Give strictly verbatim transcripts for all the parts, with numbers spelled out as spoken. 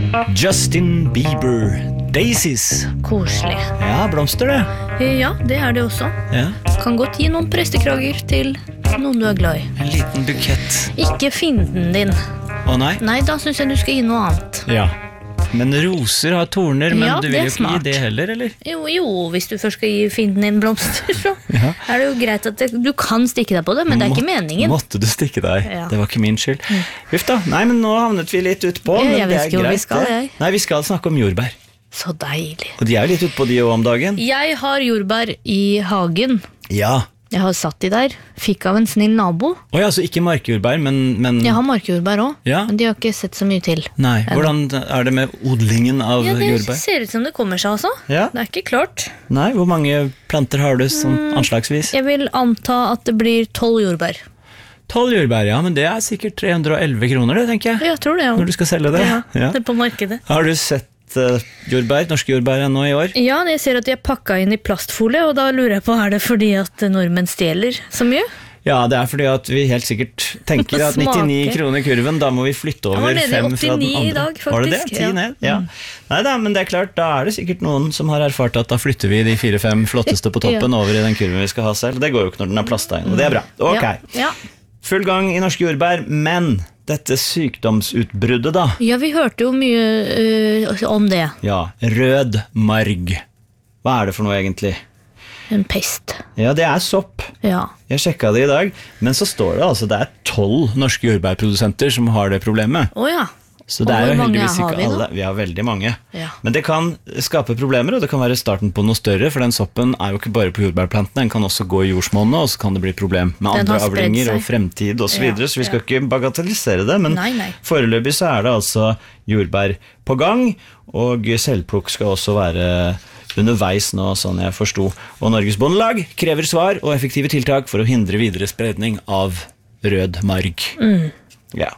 Justin Bieber, Daisies. Koselig. Ja, blomster det. Ja, det er det også. Ja. Kan godt gi noen prestekrager til noen du er glad i. En liten bukett. Ikke fienden din. Å nei? Nei, da synes jeg du skal gi noe annet. Ja. Men roser har torner, men Ja, du det vil er jo ikke smart. gi det heller, eller? Jo, jo, hvis du først skal gi fienden din blomster, så Ja. er det jo greit at det, du kan stikke deg på det, men det er ikke Må- meningen. Måtte du stikke deg? Ja. Det var ikke min skyld. Huff da, nei, men nå havnet vi litt utpå, Ja, men jeg det vet er ikke hvor vi greit skal, det. jeg. Nei, vi skal snakke om jordbær. Så deilig. Og de er jo litt utpå de også om dagen. Jeg har jordbær i hagen. Ja. Jeg har satt de der, fikk av en snill nabo. Åja, altså ikke markjordbær, men... men... Jeg har markjordbær også, Ja. men de har ikke sett så mye til. Nei, hvordan er det med odlingen av Ja, det jordbær? ser ut som det kommer seg, altså. Ja. Det er ikke klart. Nei, hvor mange planter har du sånn anslagsvis? Jeg vil anta at det blir tolv jordbær. Tolv jordbær, ja, men det er sikkert tre hundre og elleve kroner det, tenker jeg. Jeg tror det, ja. Når du skal selge det. Ja, Ja. det er på markedet. Har du sett uh, jordbær, norske jordbær ennå i år? Ja, jeg ser at de er pakka inn i plastfolie, og da lurer jeg på, er det fordi at nordmenn stjeler så mye? Ja, det er fordi at vi helt sikkert tenker at Smake. nittini kroner kurven, da må vi flytte Jeg var over nede i fem fra den åttini andre. i dag, faktisk. Var det det? Ti Ja. ned? Ja. Nei da, men det er klart, da er det sikkert noen som har erfart at da flytter vi de fire-fem flotteste på toppen over i den kurven vi skal ha selv. Det går jo ikke når den er plastet inn, og det er bra. Ok, Ja. Ja. full gang i norske jordbær, men dette sykdomsutbruddet da, ja, vi hørte jo mye øh, om det. ja, rød marg. Hva er det for noe egentlig? En pest. Ja, det er sopp. Ja. Jeg sjekket det i dag, men så står det altså, det er tolv norske jordbærprodusenter som har det problemet. Å ja. Så det Og er jo hvor mange heldigvis har ikke vi da? alle. Vi har veldig mange. Ja. Men det kan skape problemer, og det kan være starten på noe større, for den soppen er jo ikke bare på jordbærplantene, den kan også gå i jordsmonnet, og så kan det bli problem med Den andre har spredd avlinger seg. og fremtid og så videre, Ja, så vi skal ja. ikke bagatellisere det, men Nei, nei. foreløpig så er det altså jordbær på gang, og selvplukk skal også være underveis nå, sånn jeg forsto. Og Norges Bondelag krever svar og effektive tiltak for å hindre videre spredning av rød marg. Mm. Ja.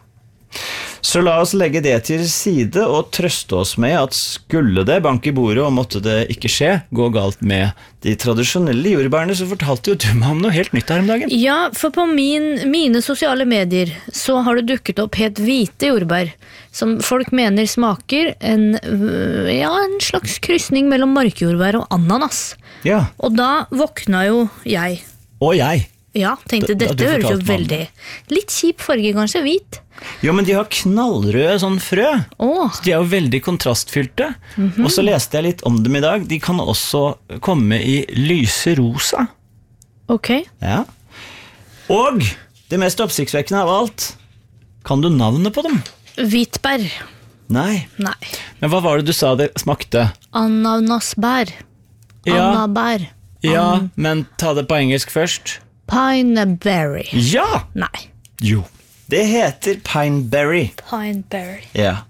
Så la oss legge det til side og trøste oss med at skulle det banke i bordet og måtte det ikke skje, gå galt med de tradisjonelle jordbærene, så fortalte jo du meg om noe helt nytt her om dagen. Ja, for på min, mine sosiale medier så har det dukket opp helt hvite jordbær, som folk mener smaker en, øh, ja, en slags krysning mellom markjordbær og ananas. Ja, Og da våkna jo jeg. og jeg. Ja, tenkte Da- da dette du høres jo fortalte meg om veldig... Litt kjip farge, kanskje, hvit. Jo, men de har knallrøde sånn frø. Åh, De er jo veldig kontrastfylte. Og så leste jeg litt om dem i dag. De kan også komme i lyse rosa. ok. Ja. Og det mest oppsiktsvekkende av alt, kan du navnet på dem? Hvitbær. Nei. Nei. Men hva var det du sa det smakte? Ananasbær. Ja. Annabær. Ja, men ta det på engelsk først. Pineberry. Ja! Nei. Jo. Det heter pineberry. Pineberry. Ja.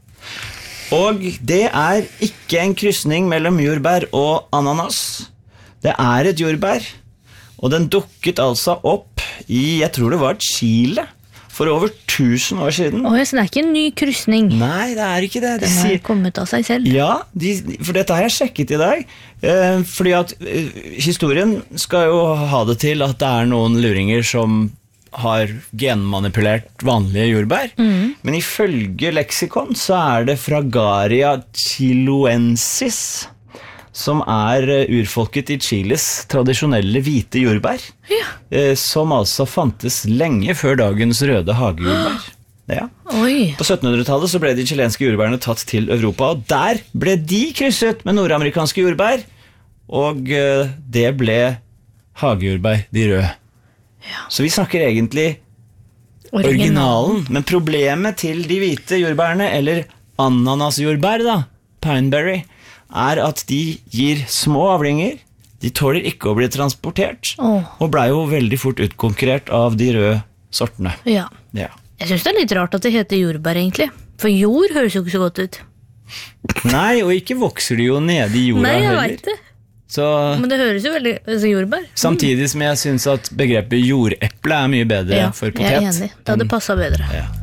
Og det er ikke en krysning mellom jordbær og ananas. Det er et jordbær. Og den dukket altså opp i, jeg tror det var Chile, for over tusen år siden. Åh, så det er ikke en ny krysning. Nei, det er ikke det. De Den har sier, kommet av seg selv. ja, de, for dette har jeg sjekket i dag. Eh, fordi at eh, historien skal jo ha det til at det er noen luringer som har genmanipulert vanlige jordbær. Men ifølge leksikon så er det Fragaria chiloensis, som er eh, urfolket i Chiles tradisjonelle hvite jordbær, Ja. eh, som altså fantes lenge før dagens røde hagejordbær. Ja. Oi. På syttenhundretallet så ble de chilenske jordbærene tatt til Europa, og der ble de krysset med nordamerikanske jordbær, og eh, det ble hagejordbær, de røde. Så vi snakker egentlig originalen, men problemet til de hvite jordbærene, eller ananasjordbær da, pineberry, er at de gir små avlinger, de tåler ikke å bli transportert, Åh. og ble jo veldig fort utkonkurrert av de røde sortene. Ja. Ja. Jeg synes det er litt rart at det heter jordbær egentlig. For jord høres jo ikke så godt ut. Nei, og ikke vokser de jo nede i jorda Nei, jeg heller. vet det. Så Men det høres jo veldig altså jordbær. samtidig som jeg synes at begrepet jordeple er mye bedre Ja, for potet. jeg er enig. Det hadde passet bedre. Ja.